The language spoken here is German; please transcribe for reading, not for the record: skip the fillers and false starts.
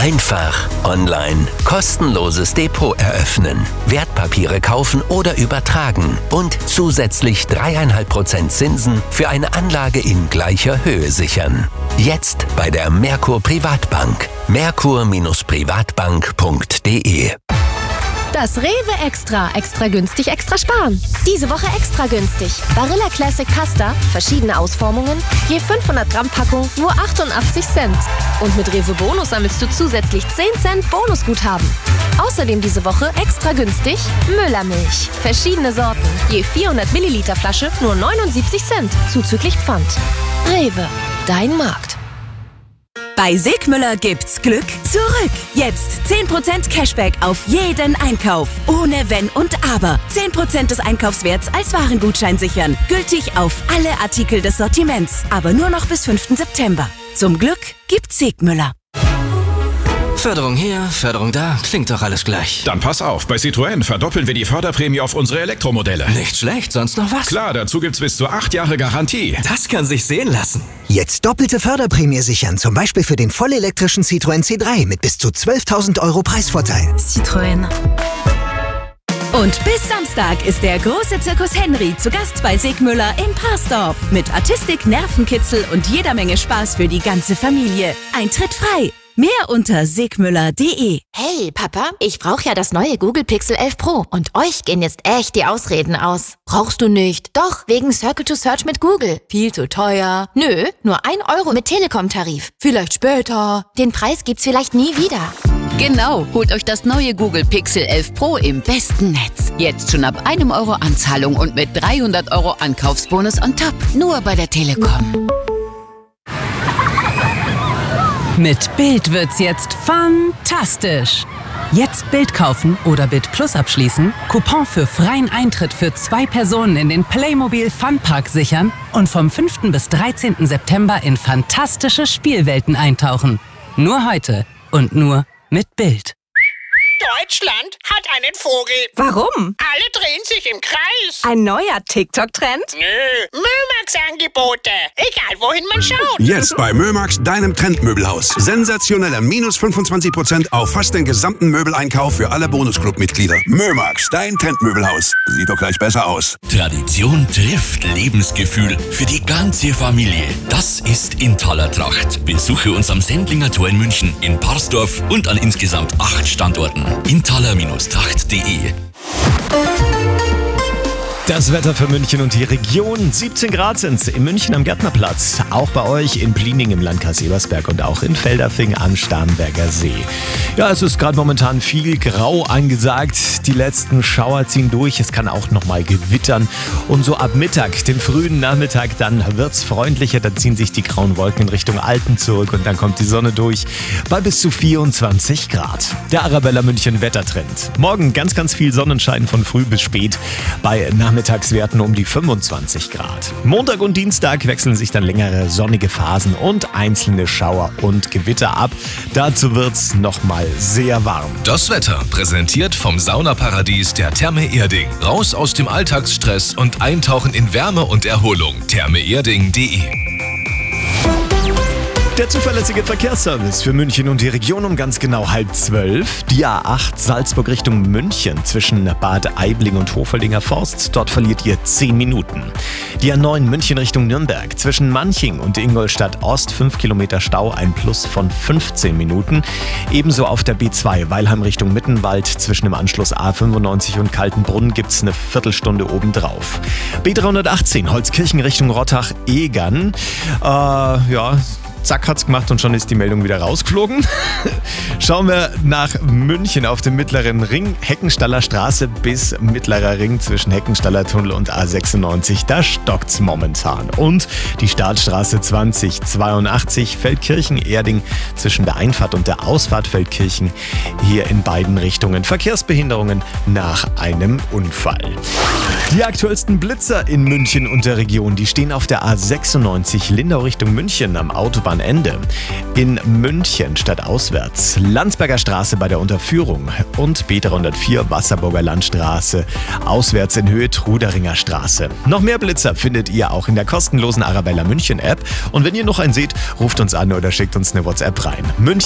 Einfach online kostenloses Depot eröffnen, Wertpapiere kaufen oder übertragen und zusätzlich 3,5% Zinsen für eine Anlage in gleicher Höhe sichern. Jetzt bei der Merkur Privatbank. Merkur-Privatbank.de. Das Rewe Extra. Extra günstig, extra sparen. Diese Woche extra günstig. Barilla Classic Pasta, verschiedene Ausformungen, je 500 Gramm Packung, nur 88 Cent. Und mit Rewe Bonus sammelst du zusätzlich 10 Cent Bonusguthaben. Außerdem diese Woche extra günstig Müllermilch. Verschiedene Sorten, je 400 Milliliter Flasche, nur 79 Cent, zuzüglich Pfand. Rewe, dein Markt. Bei Sigmüller gibt's Glück zurück. Jetzt 10% Cashback auf jeden Einkauf. Ohne Wenn und Aber. 10% des Einkaufswerts als Warengutschein sichern. Gültig auf alle Artikel des Sortiments. Aber nur noch bis 5. September. Zum Glück gibt's Sigmüller. Förderung hier, Förderung da, klingt doch alles gleich. Dann pass auf, bei Citroën verdoppeln wir die Förderprämie auf unsere Elektromodelle. Nicht schlecht, sonst noch was? Klar, dazu gibt's bis zu 8 Jahre Garantie. Das kann sich sehen lassen. Jetzt doppelte Förderprämie sichern, zum Beispiel für den vollelektrischen Citroën C3 mit bis zu 12.000 € Preisvorteil. Citroën. Und bis Samstag ist der große Zirkus Henry zu Gast bei Sigmüller in Parsdorf. Mit Artistik, Nervenkitzel und jeder Menge Spaß für die ganze Familie. Eintritt frei. Mehr unter sigmüller.de. Hey, Papa, ich brauche ja das neue Google Pixel 11 Pro. Und euch gehen jetzt echt die Ausreden aus. Brauchst du nicht. Doch, wegen Circle to Search mit Google. Viel zu teuer. Nö, nur 1 € mit Telekom-Tarif. Vielleicht später. Den Preis gibt's vielleicht nie wieder. Genau, holt euch das neue Google Pixel 11 Pro im besten Netz. Jetzt schon ab 1 € Anzahlung und mit 300 € Ankaufsbonus on top. Nur bei der Telekom. Mit Bild wird's jetzt fantastisch. Jetzt Bild kaufen oder Bild Plus abschließen, Coupon für freien Eintritt für 2 Personen in den Playmobil Funpark sichern und vom 5. bis 13. September in fantastische Spielwelten eintauchen. Nur heute und nur mit Bild. Deutschland hat einen Vogel. Warum? Alle drehen sich im Kreis. Ein neuer TikTok-Trend? Nö, Mömax-Angebote. Egal, wohin man schaut. Jetzt bei Mömax, deinem Trendmöbelhaus. Sensationelle minus 25% auf fast den gesamten Möbeleinkauf für alle Bonusclub-Mitglieder. Mömax, dein Trendmöbelhaus. Sieht doch gleich besser aus. Tradition trifft Lebensgefühl für die ganze Familie. Das ist Intaler Tracht. Besuche uns am Sendlinger Tor in München, in Parsdorf und an insgesamt 8 Standorten. Intaler-Tracht.de. Das Wetter für München und die Region. 17 Grad sind's in München am Gärtnerplatz. Auch bei euch in Bliening im Landkreis Ebersberg und auch in Felderfing am Starnberger See. Ja, es ist gerade momentan viel grau angesagt. Die letzten Schauer ziehen durch. Es kann auch nochmal gewittern. Und so ab Mittag, den frühen Nachmittag, dann wird's freundlicher. Dann ziehen sich die grauen Wolken in Richtung Alpen zurück und dann kommt die Sonne durch bei bis zu 24 Grad. Der Arabella München Wettertrend. Morgen ganz, ganz viel Sonnenschein von früh bis spät bei Nachmittagswerten um die 25 Grad. Montag und Dienstag wechseln sich dann längere sonnige Phasen und einzelne Schauer und Gewitter ab. Dazu wird's nochmal sehr warm. Das Wetter präsentiert vom Saunaparadies der Therme Erding. Raus aus dem Alltagsstress und eintauchen in Wärme und Erholung. thermeerding.de. Der zuverlässige Verkehrsservice für München und die Region um ganz genau 11:30. Die A8 Salzburg Richtung München zwischen Bad Aibling und Hofeldinger Forst. Dort verliert ihr 10 Minuten. Die A9 München Richtung Nürnberg zwischen Manching und Ingolstadt Ost 5 Kilometer Stau, ein Plus von 15 Minuten. Ebenso auf der B2 Weilheim Richtung Mittenwald zwischen dem Anschluss A95 und Kaltenbrunn gibt's eine Viertelstunde obendrauf. B318 Holzkirchen Richtung Rottach-Egern. Zack, hat's gemacht und schon ist die Meldung wieder rausgeflogen. Schauen wir nach München auf dem Mittleren Ring. Heckenstaller Straße bis Mittlerer Ring zwischen Heckenstaller Tunnel und A96. Da stockt's momentan. Und die Startstraße 2082 Feldkirchen-Erding zwischen der Einfahrt und der Ausfahrt Feldkirchen. Hier in beiden Richtungen Verkehrsbehinderungen nach einem Unfall. Die aktuellsten Blitzer in München und der Region, die stehen auf der A96 Lindau Richtung München am Autobahnende. In München stadtauswärts Landsberger Straße bei der Unterführung und B304 Wasserburger Landstraße auswärts in Höhe Truderinger Straße. Noch mehr Blitzer findet ihr auch in der kostenlosen Arabella München App. Und wenn ihr noch einen seht, ruft uns an oder schickt uns eine WhatsApp rein. München